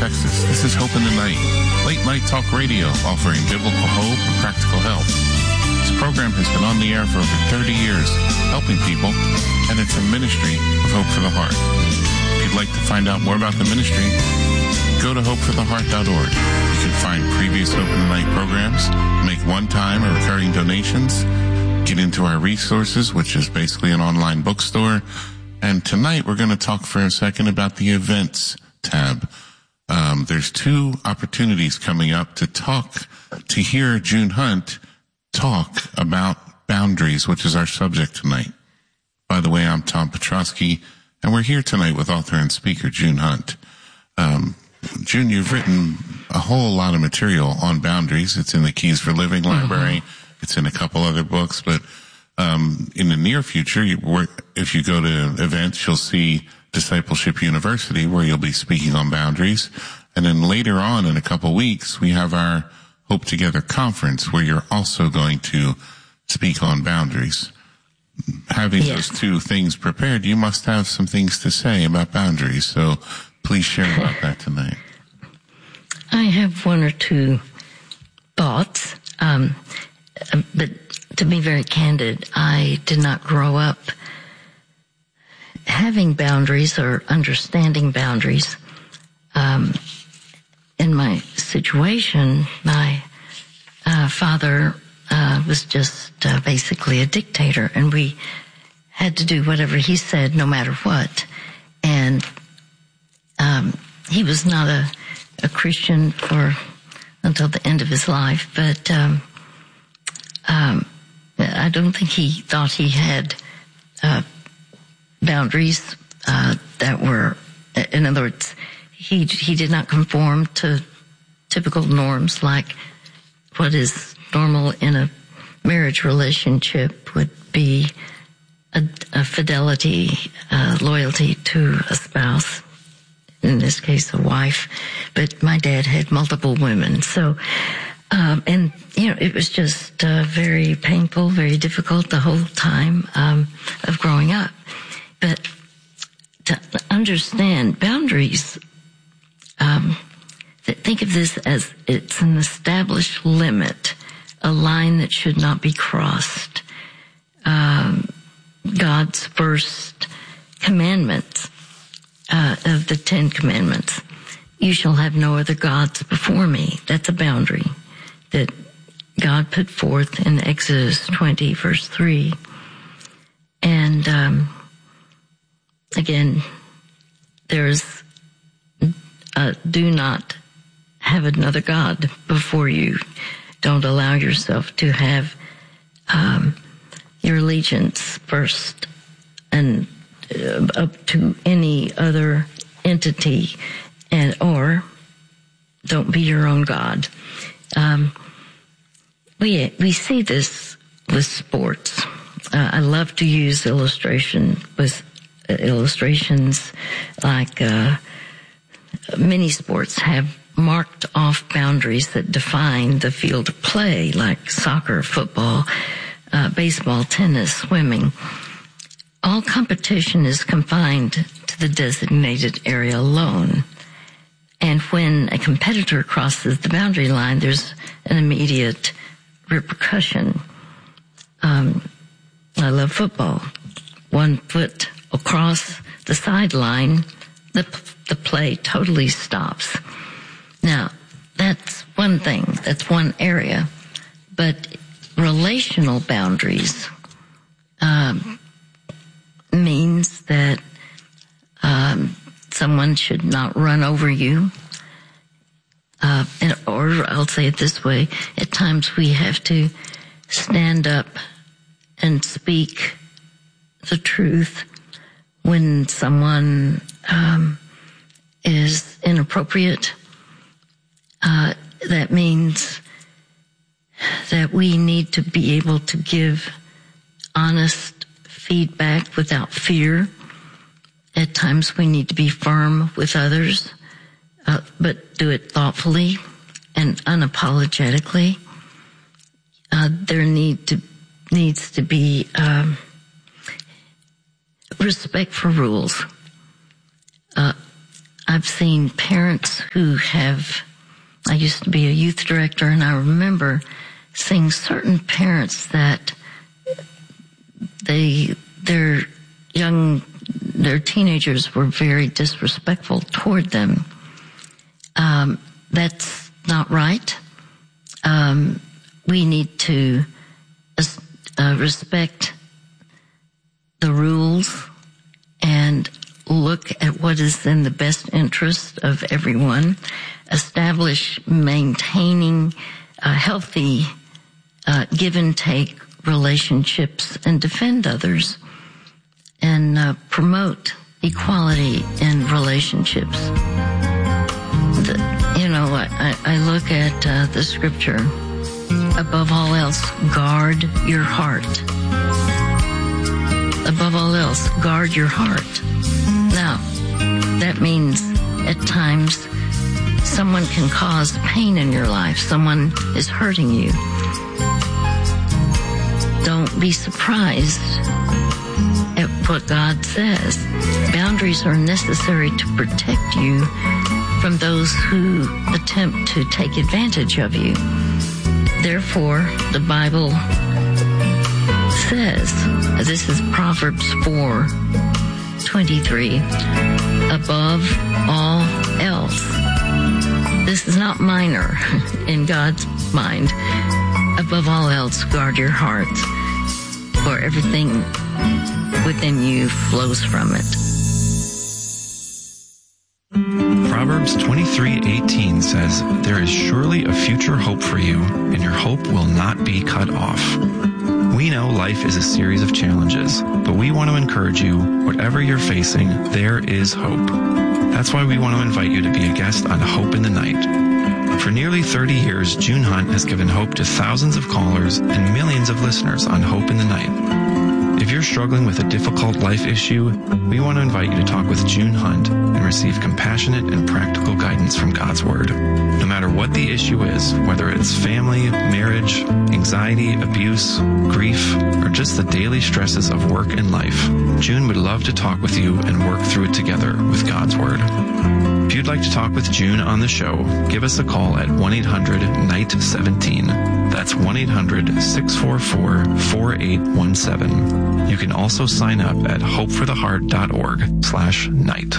Texas. This is Hope in the Night, late night talk radio offering biblical hope and practical help. This program has been on the air for over 30 years, helping people, and it's a ministry of Hope for the Heart. If you'd like to find out more about the ministry, go to hopefortheheart.org. You can find previous Hope in the Night programs, make one-time or recurring donations, get into our resources, which is basically an online bookstore. And tonight we're going to talk for a second about the events tab. There's two opportunities coming up to hear June Hunt talk about boundaries, which is our subject tonight. By the way, I'm Tom Petrosky, and we're here tonight with author and speaker June Hunt. June, you've written a whole lot of material on boundaries. It's in the Keys for Living library. It's in a couple other books, but in the near future, if you go to events, you'll see Discipleship University, where you'll be speaking on boundaries. And then later on in a couple weeks, we have our Hope Together conference, where you're also going to speak on boundaries. Having those two things prepared, you must have some things to say about boundaries. So please share about that tonight. I have one or two thoughts, but to be very candid, I did not grow up having boundaries or understanding boundaries. In my situation, my father was just basically a dictator, and we had to do whatever he said no matter what. And he was not a Christian until the end of his life, but I don't think he thought he had boundaries that were, in other words, he did not conform to typical norms like what is normal in a marriage relationship would be a fidelity, loyalty to a spouse, in this case a wife. But my dad had multiple women, so and it was just very painful, very difficult the whole time of growing up. But to understand boundaries, think of this as it's an established limit, a line that should not be crossed. God's first commandments of the 10 Commandments: "You shall have no other gods before me." That's a boundary that God put forth in Exodus 20, verse 3. And again, there's do not have another God before you. Don't allow yourself to have your allegiance first and up to any other entity, or don't be your own God. We see this with sports. I love to use illustrations like many sports have marked off boundaries that define the field of play, like soccer, football, baseball, tennis, swimming. All competition is confined to the designated area alone. And when a competitor crosses the boundary line, there's an immediate repercussion. I love football. 1 foot across the sideline, the play totally stops. Now, that's one thing. That's one area. But relational boundaries means that someone should not run over you. Or I'll say it this way, at times we have to stand up and speak the truth when someone is inappropriate. That means that we need to be able to give honest feedback without fear. At times we need to be firm with others, but do it thoughtfully and unapologetically. There needs to be respect for rules. I've seen parents who have, I used to be a youth director, and I remember seeing certain parents that their teenagers were very disrespectful toward them. That's not right. We need to respect the rules and look at what is in the best interest of everyone, establish maintaining healthy give and take relationships, and defend others, and promote equality in relationships. I look at the scripture, above all else, guard your heart. Above all else, guard your heart. Now, that means at times someone can cause pain in your life. Someone is hurting you. Don't be surprised at what God says. Boundaries are necessary to protect you from those who attempt to take advantage of you. Therefore, the Bible says, this is Proverbs 4:23, above all else. This is not minor in God's mind. Above all else, guard your heart, for everything within you flows from it. Proverbs 23:18 says, there is surely a future hope for you, and your hope will not be cut off. We know life is a series of challenges, but we want to encourage you, whatever you're facing, there is hope. That's why we want to invite you to be a guest on Hope in the Night. For nearly 30 years, June Hunt has given hope to thousands of callers and millions of listeners on Hope in the Night. If you're struggling with a difficult life issue, we want to invite you to talk with June Hunt and receive compassionate and practical guidance from God's Word. No matter what the issue is, whether it's family, marriage, anxiety, abuse, grief, or just the daily stresses of work and life, June would love to talk with you and work through it together with God's Word. If you'd like to talk with June on the show, give us a call at 1-800-NIGHT-17. That's 1-800-644-4817. You can also sign up at hopefortheheart.org/night.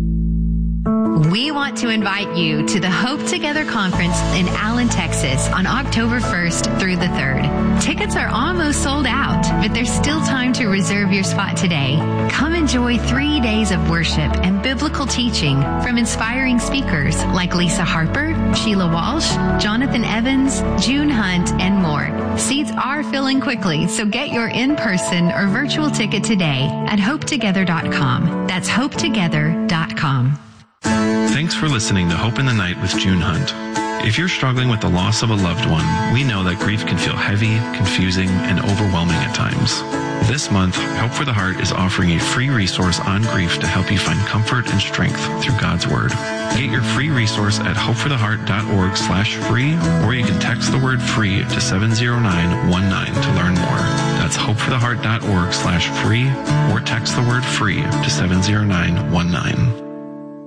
We want to invite you to the Hope Together Conference in Allen, Texas on October 1st through the 3rd. Tickets are almost sold out, but there's still time to reserve your spot today. Come enjoy 3 days of worship and biblical teaching from inspiring speakers like Lisa Harper, Sheila Walsh, Jonathan Evans, June Hunt, and more. Seats are filling quickly, so get your in-person or virtual ticket today at hopetogether.com. That's hopetogether.com. Thanks for listening to Hope in the Night with June Hunt. If you're struggling with the loss of a loved one, we know that grief can feel heavy, confusing, and overwhelming at times. This month, Hope for the Heart is offering a free resource on grief to help you find comfort and strength through God's Word. Get your free resource at hopefortheheart.org/free, or you can text the word free to 70919 to learn more. That's hopefortheheart.org/free, or text the word free to 70919.